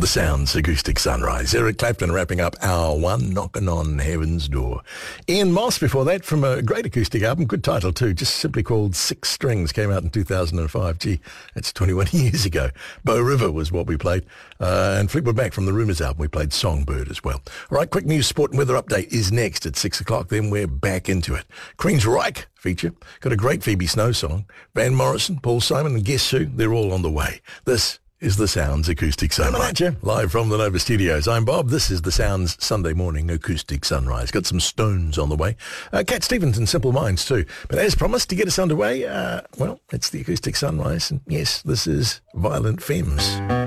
The Sounds Acoustic Sunrise. Eric Clapton wrapping up Hour 1, Knocking on Heaven's Door. Ian Moss before that from a great acoustic album, good title too, just simply called Six Strings, came out in 2005. Gee, that's 21 years ago. Bow River was what we played. And Fleetwood Mac from the Rumours album, we played Songbird as well. All right, quick news, sport and weather update is next at 6 o'clock, then we're back into it. Queensryche feature, got a great Phoebe Snow song. Van Morrison, Paul Simon and Guess Who, they're all on the way. This is The Sounds Acoustic Sunrise. Live from the Nova Studios. I'm Bob. This is The Sounds Sunday Morning Acoustic Sunrise. Got some Stones on the way. Cat Stevens and Simple Minds too. But as promised, to get us underway, well, it's the Acoustic Sunrise. And yes, this is Violent Femmes.